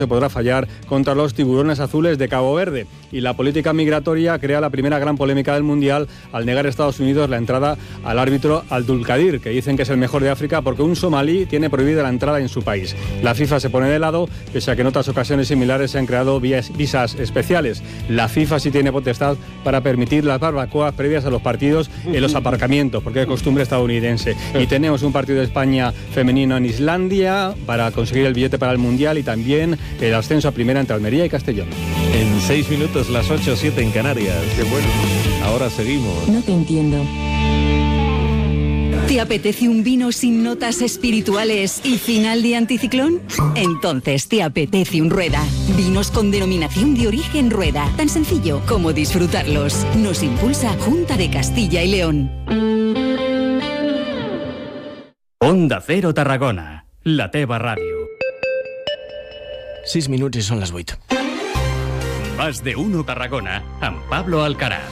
se podrá fallar contra los tiburones azules de Cabo Verde. Y la política migratoria crea la primera gran polémica del Mundial al negar a Estados Unidos la entrada al árbitro Abdulkadir, que dicen que es el mejor de África porque un somalí tiene prohibida la entrada en su país. La FIFA se pone de lado, pese a que en otras ocasiones similares se han creado visas especiales. La FIFA sí tiene potestad para permitir las barbacoas previas a los partidos en los aparcamientos, porque es costumbre estadounidense. Y tenemos un partido de España femenino en Islandia para conseguir el billete para el Mundial y también el ascenso a primera entre Almería y Castellón. En 6 minutos, las 8:07 en Canarias. Qué bueno. Ahora seguimos. No te entiendo. ¿Te apetece un vino sin notas espirituales y final de anticiclón? Entonces te apetece un Rueda. Vinos con denominación de origen Rueda. Tan sencillo como disfrutarlos. Nos impulsa Junta de Castilla y León. Onda Cero Tarragona, la teva ràdio. 6 minuts i són les 8. Más de uno Tarragona, amb Pablo Alcaraz.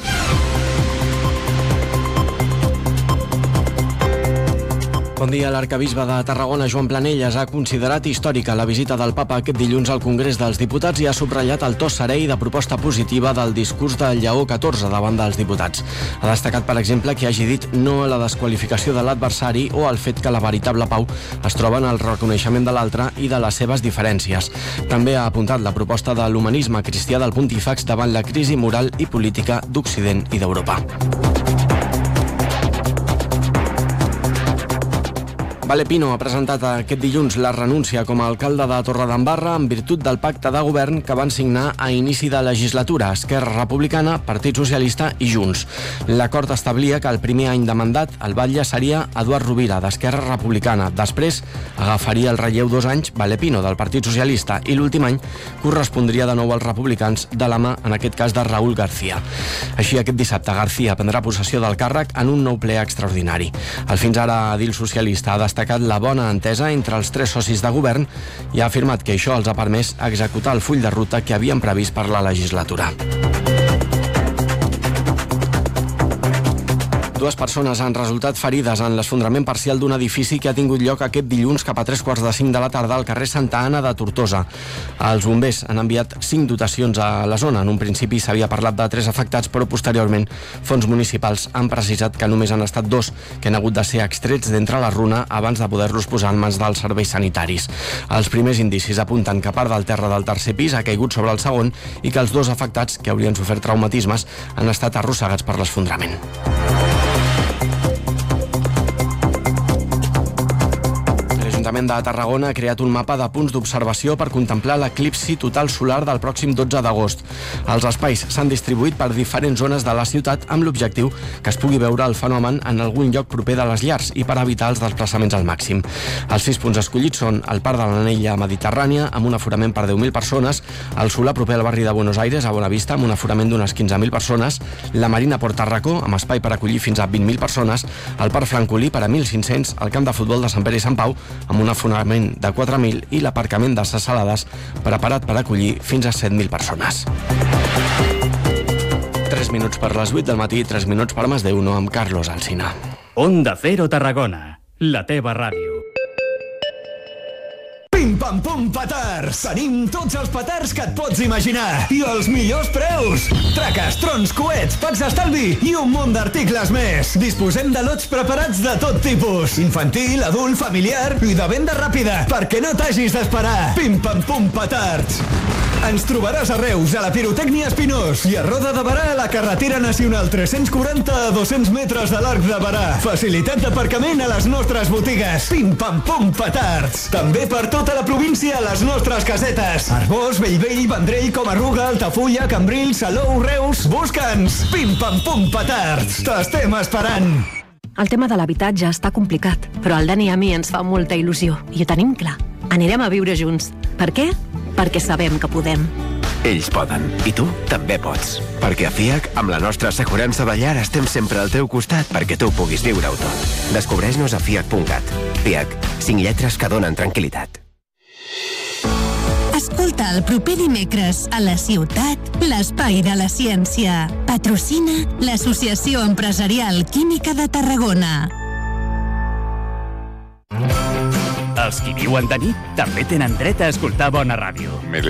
Bon dia. L'arcabisbe de Tarragona, Joan Planelles, ha considerat històrica la visita del papa aquest dilluns al Congrés dels Diputats i ha subratllat el to serè i de proposta positiva del discurs del Lleó XIV davant dels diputats. Ha destacat, per exemple, que hagi dit no a la desqualificació de l'adversari o al fet que la veritable pau es troba en el reconeixement de l'altre i de les seves diferències. També ha apuntat la proposta de l'humanisme cristià del pontífex davant la crisi moral i política d'Occident i d'Europa. Vale Pino ha presentat aquest dilluns la renúncia com a alcalde de Torredembarra en virtut del pacte de govern que van signar a inici de legislatura Esquerra Republicana, Partit Socialista i Junts. L'acord establia que el primer any de mandat el batlle seria Eduard Rovira, d'Esquerra Republicana. Després agafaria el relleu 2 anys Vale Pino, del Partit Socialista, i l'últim any correspondria de nou als republicans de la mà, en aquest cas, de Raúl García. Així, aquest dissabte García prendrà possessió del càrrec en un nou ple extraordinari. El fins ara edil socialista ha destacat la bona entesa entre els 3 socis de govern i ha afirmat que això els ha permès executar el full de ruta que havien previst per la legislatura. 2 persones han resultat ferides en l'esfondrament parcial d'un edifici que ha tingut lloc aquest dilluns cap a 3:45 de la tarda al carrer Santa Anna de Tortosa. Els bombers han enviat 5 dotacions a la zona. En un principi s'havia parlat de 3 afectats, però posteriorment fons municipals han precisat que només han estat 2 que han hagut de ser extrets d'entre la runa abans de poder-los posar en mans dels serveis sanitaris. Els primers indicis apunten que part del terra del tercer pis ha caigut sobre el segon i que els 2 afectats, que haurien sofert traumatismes, han estat arrossegats per l'esfondrament. L'Ajuntament de Tarragona ha creat un mapa de punts d'observació per contemplar l'eclipsi total solar del pròxim 12 d'agost. Els espais s'han distribuït per diferents zones de la ciutat amb l'objectiu que es pugui veure el fenomen en algun lloc proper de les llars i per evitar els desplaçaments al màxim. Els 6 punts escollits són el Parc de l'Anella Mediterrània, amb un aforament per 10.000 persones, el Solà proper al barri de Buenos Aires, a Bonavista, amb un aforament d'unes 15.000 persones, la Marina Port Tarracó, amb espai per acollir fins a 20.000 persones, el Parc Francolí per a 1.500, el Camp de Futbol de Sant Pere i Sant Pau, amb un aforament de 4.000 i l'aparcament de Ses Salades preparat per acollir fins a 7.000 persones. 3 minuts per les 8 del matí, 3 minuts per Más de Uno amb Carlos Alsina. Onda Cero Tarragona, la teva ràdio. Pim pam pum petards! Tenim tots els petards que et pots imaginar i els millors preus! Traques, trons, coets, packs d'estalvi i un munt d'articles més! Disposem de lots preparats de tot tipus, infantil, adult, familiar i de venda ràpida, perquè no t'hagis d'esperar! Pim pam pum petards! Ens trobaràs a Reus, a la Pirotècnia Espinós i a Roda de Berà, a la carretera nacional 340 a 200 metres de l'Arc de Berà. Facilitat d'aparcament a les nostres botigues. Pim pam pum petards! També per tota la província a les nostres casetes. Arbós, Bellvei, Vendrell, Comarruga, Altafulla, Cambrils, Salou, Reus. Busca'ns! Pim pam pum petards! T'estem esperant! El tema de l'habitatge està complicat, però al Dani i a mi ens fa molta il·lusió i ho tenim clar. Anirem a viure junts. Per què? Perquè sabem que podem. Ells poden, i tu també pots. Perquè a FIAC, amb la nostra assegurança de llar, estem sempre al teu costat perquè tu puguis viure-ho tot. Descobreix-nos a fiac.cat. FIAC, 5 lletres que donen tranquil·litat. Escolta el proper dimecres a la ciutat l'Espai de la Ciència. Patrocina l'Associació Empresarial Química de Tarragona. Els qui viuen de nit també tenen dret a escoltar bona ràdio.